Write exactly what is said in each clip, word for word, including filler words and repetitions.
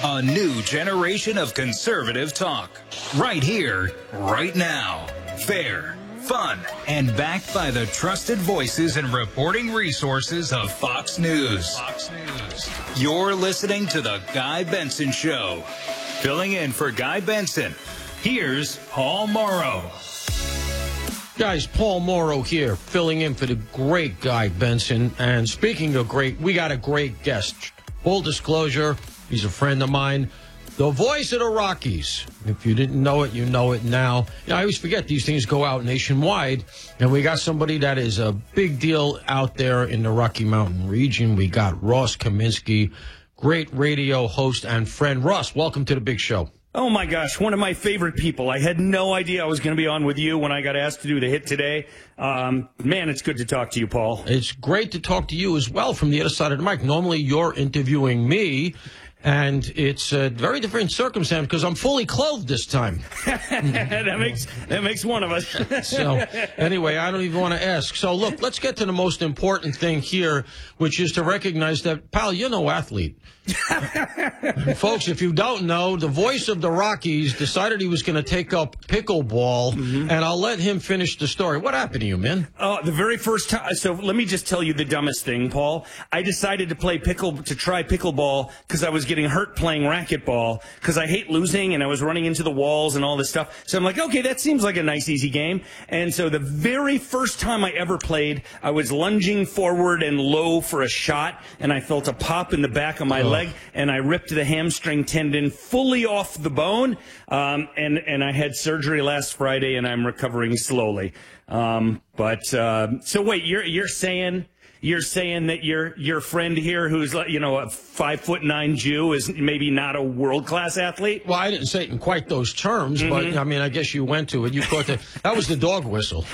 A new generation of conservative talk. Right here, right now. Fair, fun, and backed by the trusted voices and reporting resources of Fox News. Fox News. You're listening to The Guy Benson Show. Filling in for Guy Benson, here's Paul Morrow. Guys, Paul Morrow here, filling in for the great Guy Benson. And speaking of great, we got a great guest. Full disclosure, he's a friend of mine. The voice of the Rockies. If you didn't know it, you know it now. You know, I always forget these things go out nationwide. And we got somebody that is a big deal out there in the Rocky Mountain region. We got Ross Kaminsky, great radio host and friend. Ross, welcome to the big show. Oh, my gosh, one of my favorite people. I had no idea I was going to be on with you when I got asked to do the hit today. Um, man, it's good to talk to you, Paul. It's great to talk to you as well from the other side of the mic. Normally, you're interviewing me, and it's a very different circumstance because I'm fully clothed this time. that makes that makes one of us. So, anyway, I don't even want to ask. So, look, let's get to the most important thing here, which is to recognize that, pal, you're no athlete. Folks, if you don't know, the voice of the Rockies decided he was going to take up pickleball, mm-hmm. and I'll let him finish the story. What happened to you, man? Uh, the very first time. So let me just tell you the dumbest thing, Paul. I decided to play pickle to try pickleball because I was getting hurt playing racquetball because I hate losing and I was running into the walls and all this stuff. So I'm like, okay, that seems like a nice, easy game. And so the very first time I ever played, I was lunging forward and low for a shot, and I felt a pop in the back of my oh. leg, and I ripped the hamstring tendon fully off the bone, um, and, and I had surgery last Friday, and I'm recovering slowly. Um, but uh, so wait, you're you're saying you're saying that your your friend here, who's you know a five foot nine Jew, is maybe not a world class athlete? Well, I didn't say it in quite those terms, mm-hmm. but I mean, I guess you went to it. You thought that that was the dog whistle.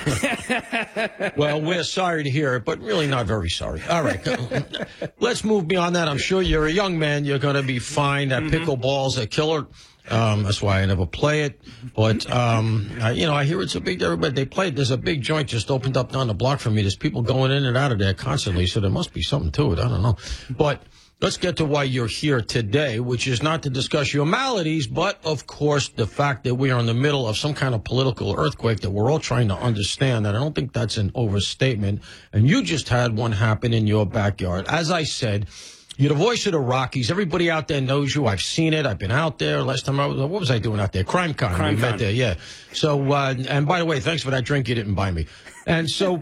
Well, we're sorry to hear it, but really not very sorry. All right, let's move beyond that. I'm sure you're a young man. You're going to be fine. That mm-hmm. pickleball's a killer. Um, that's why I never play it. But, um, I, you know, I hear it's a big, everybody, they play it. There's a big joint just opened up down the block from me. There's people going in and out of there constantly, so there must be something to it. I don't know. But let's get to why you're here today, which is not to discuss your maladies, but, of course, the fact that we are in the middle of some kind of political earthquake that we're all trying to understand. And I don't think that's an overstatement. And you just had one happen in your backyard. As I said, you're the voice of the Rockies. Everybody out there knows you. I've seen it. I've been out there. Last time I was, what was I doing out there? Crime Con. Crime we Con. met there, yeah. So, uh, and by the way, thanks for that drink you didn't buy me. And so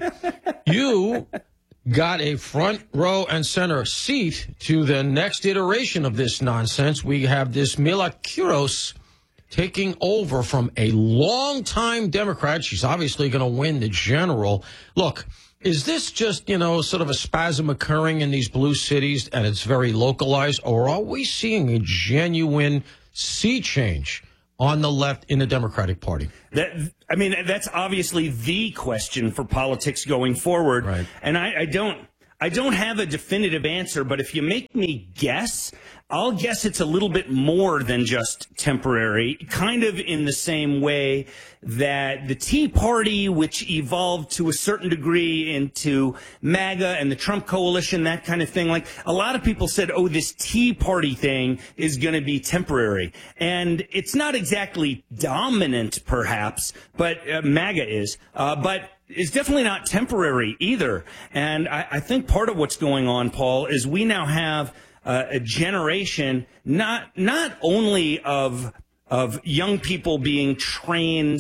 you got a front row and center seat to the next iteration of this nonsense. We have this Mila Kuros taking over from a longtime Democrat. She's obviously going to win the general. Look, is this just, you know, sort of a spasm occurring in these blue cities and it's very localized, or are we seeing a genuine sea change on the left in the Democratic Party? That, I mean, that's obviously the question for politics going forward. Right. And I, I don't I don't have a definitive answer, but if you make me guess, I'll guess it's a little bit more than just temporary, kind of in the same way that the Tea Party, which evolved to a certain degree into MAGA and the Trump coalition, that kind of thing. Like, a lot of people said, oh, this Tea Party thing is going to be temporary. And it's not exactly dominant, perhaps, but uh, MAGA is. Uh, but is definitely not temporary either. And I, I think part of what's going on, Paul, is we now have uh, a generation not not only of of young people being trained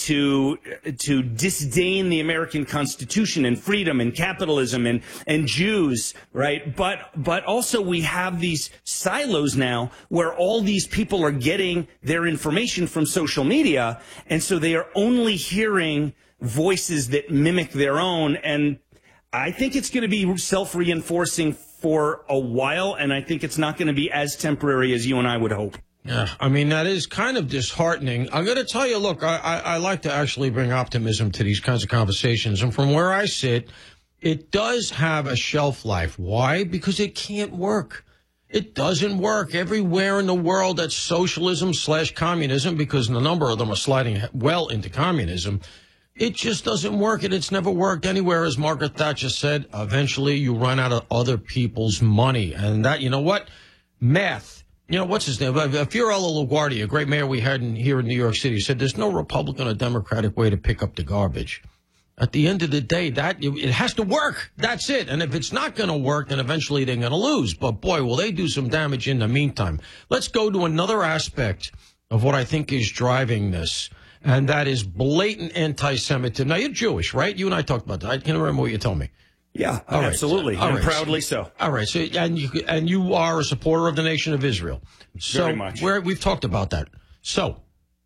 to to disdain the American Constitution and freedom and capitalism and and Jews, right? But but also we have these silos now where all these people are getting their information from social media, and so they are only hearing voices that mimic their own. And I think it's going to be self-reinforcing for a while, and I think it's not going to be as temporary as you and I would hope. Yeah, I mean, that is kind of disheartening. I'm going to tell you, look, I, I, I like to actually bring optimism to these kinds of conversations. And from where I sit, it does have a shelf life. Why? Because it can't work. It doesn't work everywhere in the world. That's socialism slash communism, because a number of them are sliding well into communism. It just doesn't work, and it's never worked anywhere. As Margaret Thatcher said, eventually you run out of other people's money. And that, you know what? Math You know, what's his name? Uh, Fiorello LaGuardia, a great mayor we had in, here in New York City, said there's no Republican or Democratic way to pick up the garbage. At the end of the day, that it has to work. That's it. And if it's not going to work, then eventually they're going to lose. But, boy, will they do some damage in the meantime. Let's go to another aspect of what I think is driving this, and that is blatant anti-Semitism. Now, you're Jewish, right? You and I talked about that. I can't remember what you told me. Yeah, All right. absolutely, All and right. proudly so. All right, so and you and you are a supporter of the nation of Israel. So Very much. Where we've talked about that. So,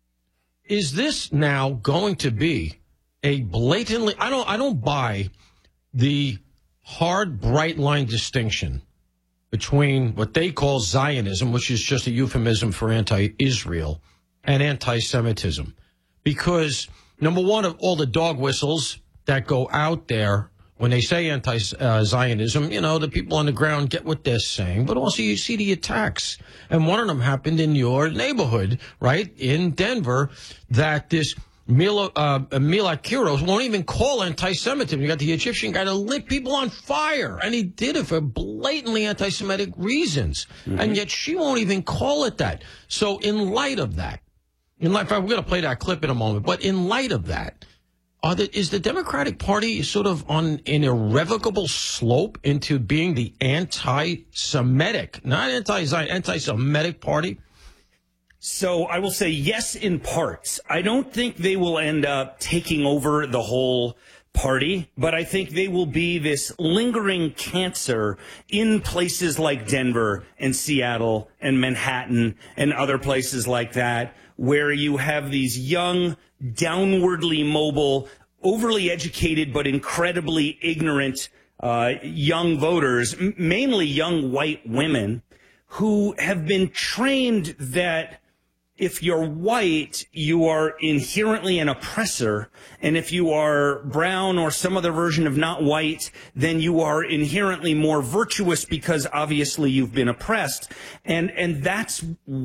is this now going to be a blatantly? I don't. I don't buy the hard, bright line distinction between what they call Zionism, which is just a euphemism for anti-Israel, and anti-Semitism, because number one, of all the dog whistles that go out there. When they say anti-Zionism, you know, the people on the ground get what they're saying, but also you see the attacks. And one of them happened in your neighborhood, right, in Denver, that this Mila, uh, Mila Kiros won't even call anti-Semitism. You got the Egyptian guy that lit people on fire, and he did it for blatantly anti-Semitic reasons. Mm-hmm. And yet she won't even call it that. So in light of that, in light, we're going to play that clip in a moment, but in light of that, Are the, is the Democratic Party sort of on an irrevocable slope into being the anti-Semitic, not anti-Zion, anti-Semitic party? So I will say yes in parts. I don't think they will end up taking over the whole party, but I think they will be this lingering cancer in places like Denver and Seattle and Manhattan and other places like that, where you have these young, downwardly mobile, overly educated, but incredibly ignorant uh, young voters, m- mainly young white women, who have been trained that if you're white, you are inherently an oppressor. And if you are brown or some other version of not white, then you are inherently more virtuous because obviously you've been oppressed. And, and that's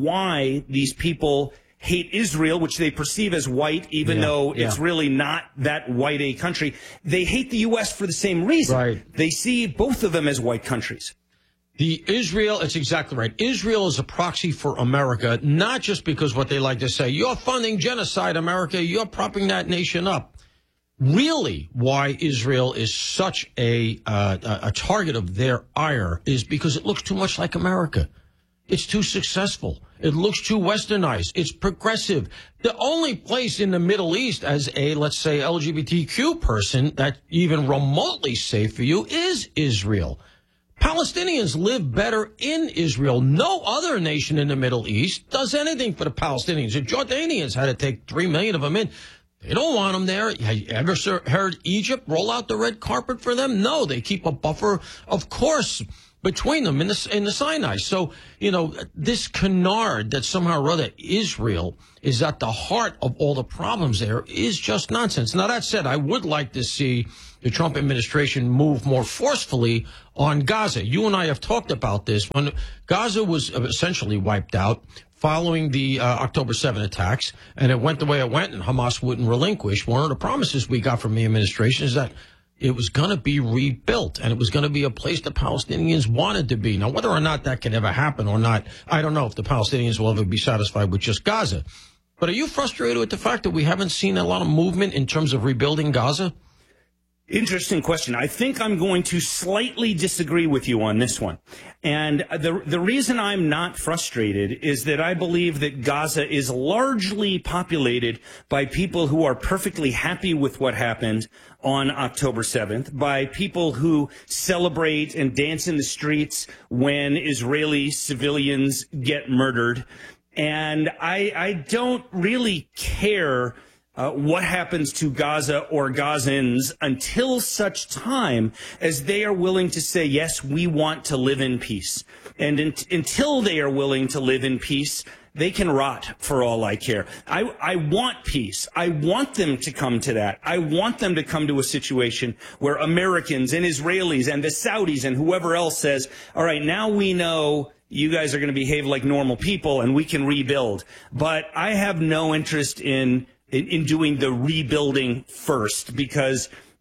why these people hate Israel, which they perceive as white, even yeah, though it's yeah. really not that white a country. They hate the U S for the same reason. Right. They see both of them as white countries. The Israel, it's exactly right. Israel is a proxy for America, not just because what they like to say, you're funding genocide, America, you're propping that nation up. Really, why Israel is such a, uh, a target of their ire is because it looks too much like America. It's too successful. It looks too westernized. It's progressive. The only place in the Middle East as a, let's say, L G B T Q person that's even remotely safe for you is Israel. Palestinians live better in Israel. No other nation in the Middle East does anything for the Palestinians. The Jordanians had to take three million of them in. They don't want them there. Have you ever heard Egypt roll out the red carpet for them? No, they keep a buffer, of course, between them in the, in the Sinai. So, you know, this canard that somehow or other Israel is at the heart of all the problems there is just nonsense. Now, that said, I would like to see the Trump administration move more forcefully on Gaza. You and I have talked about this. When Gaza was essentially wiped out following the uh, October seventh attacks, and it went the way it went, and Hamas wouldn't relinquish, one of the promises we got from the administration is that it was going to be rebuilt, and it was going to be a place the Palestinians wanted to be. Now, whether or not that can ever happen or not, I don't know if the Palestinians will ever be satisfied with just Gaza. But are you frustrated with the fact that we haven't seen a lot of movement in terms of rebuilding Gaza? Interesting question. I think I'm going to slightly disagree with you on this one. And the the reason I'm not frustrated is that I believe that Gaza is largely populated by people who are perfectly happy with what happened on October seventh, by people who celebrate and dance in the streets when Israeli civilians get murdered. And I, I don't really care Uh, what happens to Gaza or Gazans until such time as they are willing to say, yes, we want to live in peace. And in, until they are willing to live in peace, they can rot for all I care. I, I want peace. I want them to come to that. I want them to come to a situation where Americans and Israelis and the Saudis and whoever else says, all right, now we know you guys are going to behave like normal people and we can rebuild. But I have no interest in In, in doing the rebuilding first, because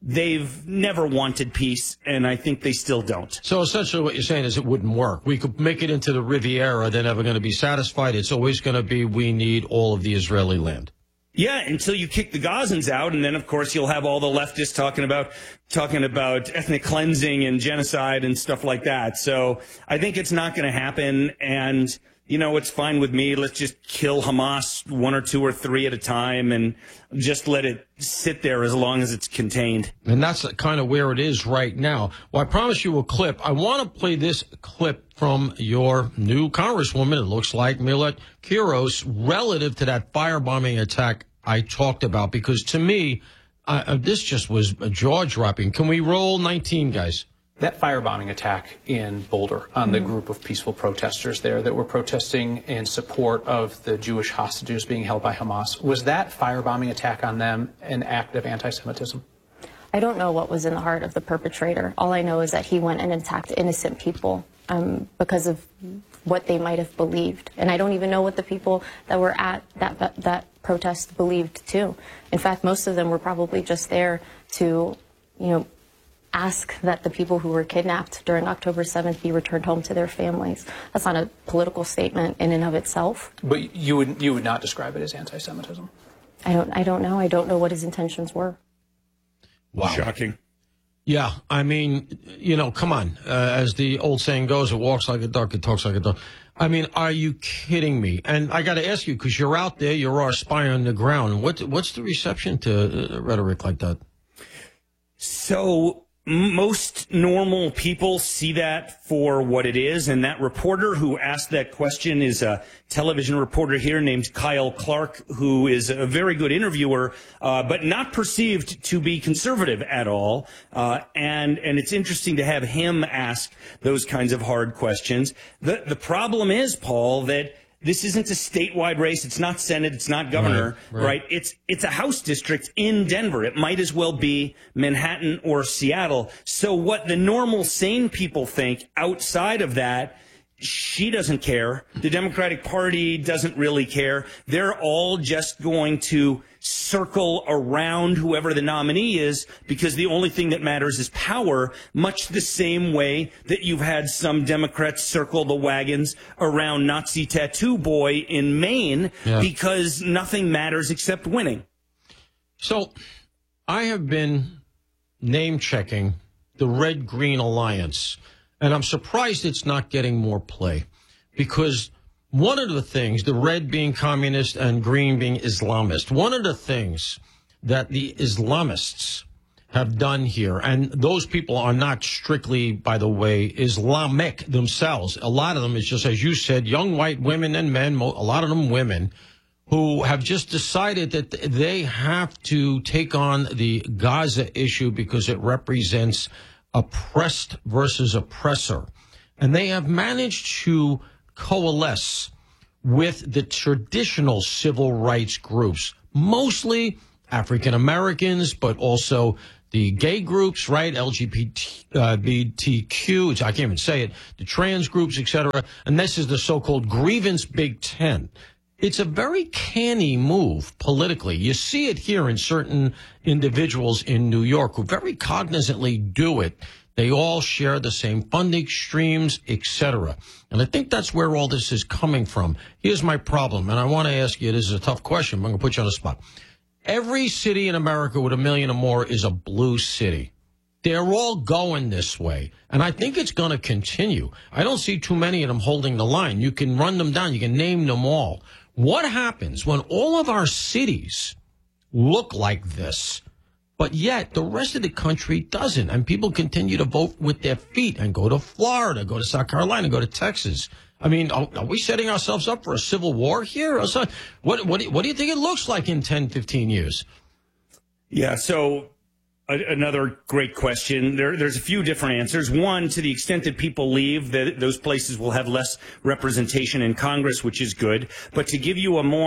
they've never wanted peace, and I think they still don't. So essentially what you're saying is it wouldn't work. We could make it into the Riviera. They're never going to be satisfied. It's always going to be we need all of the Israeli land. Yeah, until you kick the Gazans out, and then, of course, you'll have all the leftists talking about talking about ethnic cleansing and genocide and stuff like that. So I think it's not going to happen, and, you know, it's fine with me. Let's just kill Hamas one or two or three at a time and just let it sit there as long as it's contained. And that's kind of where it is right now. Well, I promise you a clip. I want to play this clip from your new congresswoman, it looks like, Millet Quiros, relative to that firebombing attack I talked about, because to me, uh, this just was jaw-dropping. Can we roll nineteen, guys? That firebombing attack in Boulder on the group of peaceful protesters there that were protesting in support of the Jewish hostages being held by Hamas, was that firebombing attack on them an act of anti-Semitism? I don't know what was in the heart of the perpetrator. All I know is that he went and attacked innocent people um, because of what they might have believed. And I don't even know what the people that were at that, that, that protest believed, too. In fact, most of them were probably just there to, you know, ask that the people who were kidnapped during October seventh be returned home to their families. That's not a political statement in and of itself. But you would you would not describe it as anti-Semitism? I don't I don't know. I don't know what his intentions were. Wow. Shocking. Yeah, I mean, you know, come on. Uh, as the old saying goes, it walks like a duck, it talks like a duck. I mean, are you kidding me? And I got to ask you, because you're out there, you're our spy on the ground. What, what's the reception to uh, rhetoric like that? So most normal people see that for what it is, and that reporter who asked that question is a television reporter here named Kyle Clark, who is a very good interviewer, uh, but not perceived to be conservative at all. Uh, and and it's interesting to have him ask those kinds of hard questions. The the problem is, Paul, that this isn't a statewide race. It's not Senate. It's not governor, right, right. right? It's it's a House district in Denver. It might as well be Manhattan or Seattle. So what the normal sane people think outside of that, she doesn't care. The Democratic Party doesn't really care. They're all just going to circle around whoever the nominee is, because the only thing that matters is power, much the same way that you've had some Democrats circle the wagons around Nazi Tattoo Boy in Maine, yeah. because nothing matters except winning. So I have been name-checking the Red-Green Alliance, and I'm surprised it's not getting more play, because one of the things, the red being communist and green being Islamist, one of the things that the Islamists have done here, and those people are not strictly, by the way, Islamic themselves. A lot of them, it's just, as you said, young white women and men, a lot of them women, who have just decided that they have to take on the Gaza issue because it represents oppressed versus oppressor. And they have managed to coalesce with the traditional civil rights groups, mostly African Americans, but also the gay groups, right? L G B T Q, I can't even say it, the trans groups, et cetera. And this is the so-called grievance Big Ten. It's a very canny move politically. You see it here in certain individuals in New York who very cognizantly do it. They all share the same funding streams, et cetera. And I think that's where all this is coming from. Here's my problem, and I want to ask you, this is a tough question, but I'm going to put you on the spot. Every city in America with a million or more is a blue city. They're all going this way, and I think it's going to continue. I don't see too many of them holding the line. You can run them down. You can name them all. What happens when all of our cities look like this, but yet the rest of the country doesn't, and people continue to vote with their feet and go to Florida, go to South Carolina, go to Texas? I mean, are, are we setting ourselves up for a civil war here? Or so, what, what, what do you think it looks like in ten, fifteen years? Yeah, so a, another great question. There, there's a few different answers. One, to the extent that people leave, that those places will have less representation in Congress, which is good. But to give you a more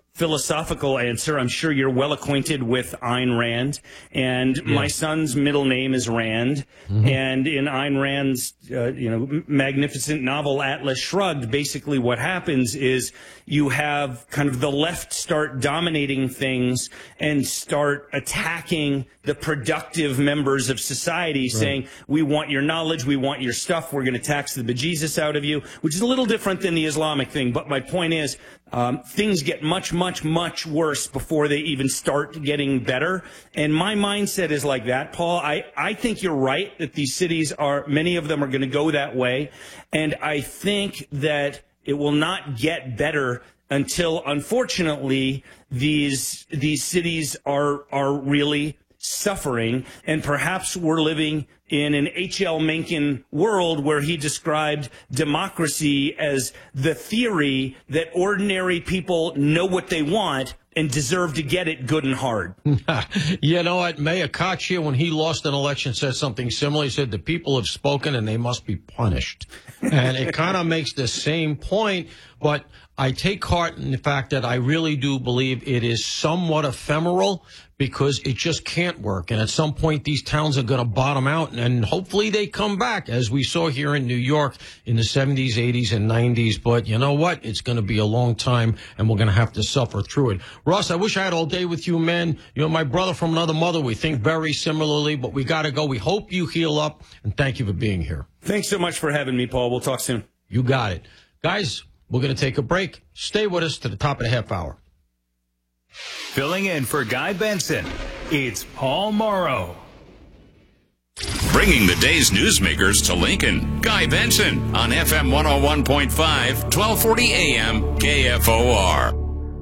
philosophical answer. I'm sure you're well acquainted with Ayn Rand, and Yeah. my son's middle name is Rand. Mm-hmm. And in Ayn Rand's, uh, you know, magnificent novel Atlas Shrugged, basically what happens is you have kind of the left start dominating things and start attacking the productive members of society, right. saying, we want your knowledge, we want your stuff, we're going to tax the bejesus out of you, which is a little different than the Islamic thing. But my point is, um, things get much, much, much worse before they even start getting better. And my mindset is like that, Paul. I, I think you're right that these cities are, many of them are going to go that way. And I think that it will not get better until, unfortunately, these these cities are are really suffering. And perhaps we're living in an H L Mencken world where he described democracy as the theory that ordinary people know what they want and deserve to get it good and hard. You know what? Mayor Koch here, when he lost an election, said something similar. He said, the people have spoken and they must be punished. And it kind of makes the same point, but I take heart in the fact that I really do believe it is somewhat ephemeral because it just can't work. And at some point, these towns are going to bottom out, and hopefully they come back, as we saw here in New York in the seventies, eighties, and nineties. But you know what? It's going to be a long time, and we're going to have to suffer through it. Ross, I wish I had all day with you, man. You're my brother from another mother. We think very similarly, but we got to go. We hope you heal up, and thank you for being here. Thanks so much for having me, Paul. We'll talk soon. You got it. Guys, we're going to take a break. Stay with us to the top of the half hour. Filling in for Guy Benson, it's Paul Morrow. Bringing the day's newsmakers to Lincoln, Guy Benson on F M one oh one point five, twelve forty A M, K F O R.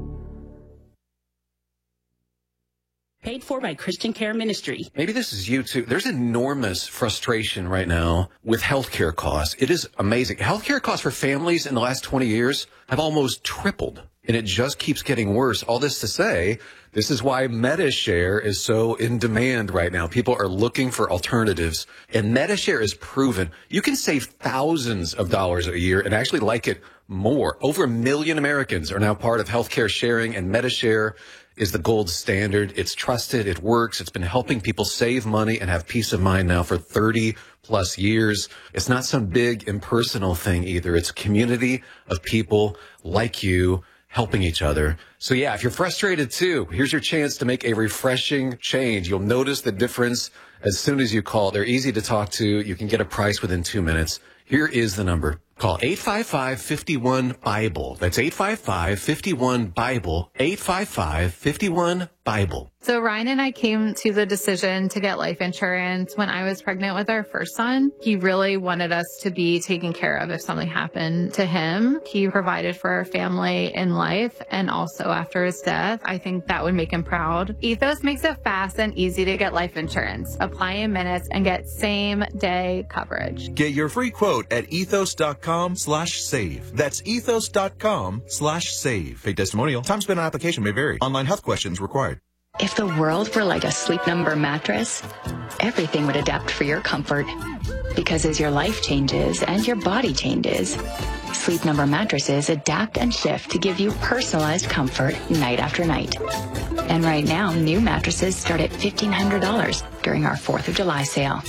Paid for by Christian Care Ministry. Maybe this is you too. There's enormous frustration right now with healthcare costs. It is amazing. Healthcare costs for families in the last twenty years have almost tripled, and it just keeps getting worse. All this to say, this is why MediShare is so in demand right now. People are looking for alternatives, and MediShare is proven. You can save thousands of dollars a year and actually like it more. Over a million Americans are now part of healthcare sharing, and MediShare is the gold standard. It's trusted. It works. It's been helping people save money and have peace of mind now for thirty plus years. It's not some big impersonal thing either. It's a community of people like you helping each other. So yeah, if you're frustrated too, here's your chance to make a refreshing change. You'll notice the difference as soon as you call. They're easy to talk to. You can get a price within two minutes. Here is the number. Call eight five five, five one, BIBLE. That's eight five five, five one, BIBLE. eight five five, five one, BIBLE. So Ryan and I came to the decision to get life insurance when I was pregnant with our first son. He really wanted us to be taken care of if something happened to him. He provided for our family in life and also after his death. I think that would make him proud. Ethos makes it fast and easy to get life insurance. Apply in minutes and get same day coverage. Get your free quote at ethos.com slash save. That's ethos.com slash save. Paid testimonial. Time spent on application may vary. Online health questions required. If the world were like a Sleep Number mattress, everything would adapt for your comfort. Because as your life changes and your body changes, Sleep Number mattresses adapt and shift to give you personalized comfort night after night. And right now, new mattresses start at fifteen hundred dollars during our fourth of July sale.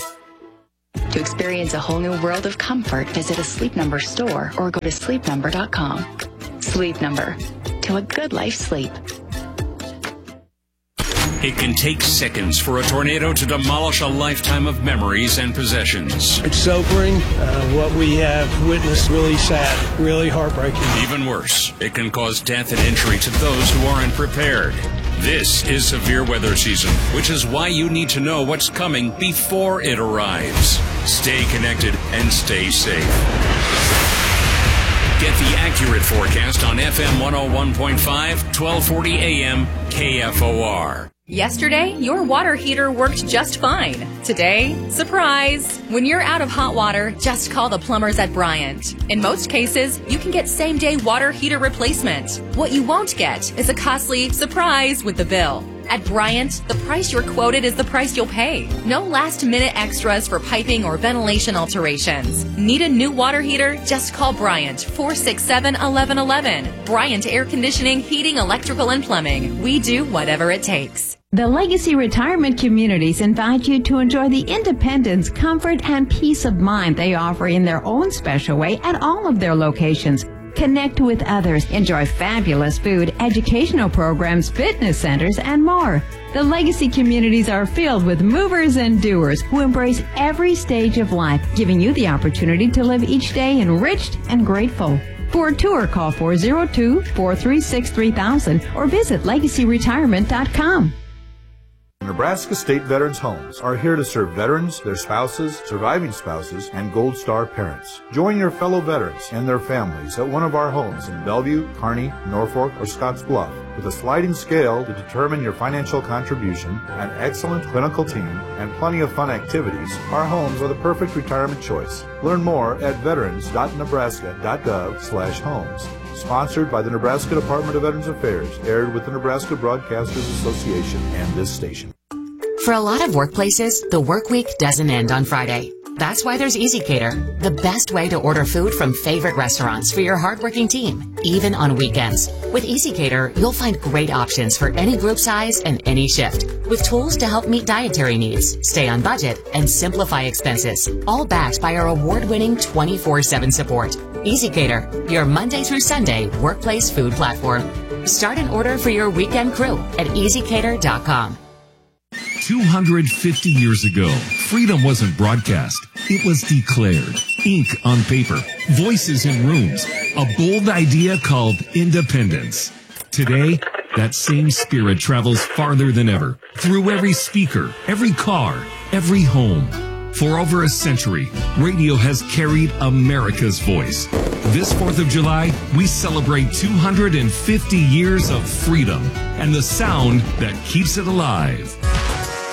To experience a whole new world of comfort, visit a Sleep Number store or go to sleep number dot com. Sleep Number. To a good life sleep. It can take seconds for a tornado to demolish a lifetime of memories and possessions. It's sobering. Uh, what we have witnessed, really sad, really heartbreaking. Even worse, it can cause death and injury to those who aren't prepared. This is severe weather season, which is why you need to know what's coming before it arrives. Stay connected and stay safe. Get the accurate forecast on F M one oh one point five, twelve forty A M, K F O R. Yesterday, your water heater worked just fine. Today, surprise! When you're out of hot water, just call the plumbers at Bryant. In most cases, you can get same-day water heater replacement. What you won't get is a costly surprise with the bill. At Bryant, the price you're quoted is the price you'll pay. No last-minute extras for piping or ventilation alterations. Need a new water heater? Just call Bryant, four six seven, one one one one. Bryant Air Conditioning, Heating, Electrical, and Plumbing. We do whatever it takes. The Legacy Retirement Communities invite you to enjoy the independence, comfort, and peace of mind they offer in their own special way at all of their locations. Connect with others, enjoy fabulous food, educational programs, fitness centers, and more. The Legacy Communities are filled with movers and doers who embrace every stage of life, giving you the opportunity to live each day enriched and grateful. For a tour, call four oh two, four three six, three thousand or visit legacy retirement dot com. Nebraska State Veterans Homes are here to serve veterans, their spouses, surviving spouses, and Gold Star parents. Join your fellow veterans and their families at one of our homes in Bellevue, Kearney, Norfolk, or Scottsbluff. With a sliding scale to determine your financial contribution, an excellent clinical team, and plenty of fun activities, our homes are the perfect retirement choice. Learn more at veterans dot nebraska dot gov slash homes. Sponsored by the Nebraska Department of Veterans Affairs, aired with the Nebraska Broadcasters Association and this station. For a lot of workplaces, the work week doesn't end on Friday. That's why there's EasyCater, the best way to order food from favorite restaurants for your hardworking team, even on weekends. With EasyCater, you'll find great options for any group size and any shift, with tools to help meet dietary needs, stay on budget, and simplify expenses, all backed by our award-winning twenty-four seven support. EasyCater, your Monday through Sunday workplace food platform. Start an order for your weekend crew at easy cater dot com. two hundred fifty years ago, freedom wasn't broadcast. It was declared. Ink on paper, voices in rooms, a bold idea called independence. Today, that same spirit travels farther than ever, through every speaker, every car, every home. For over a century, radio has carried America's voice. This fourth of July, we celebrate two hundred fifty years of freedom and the sound that keeps it alive.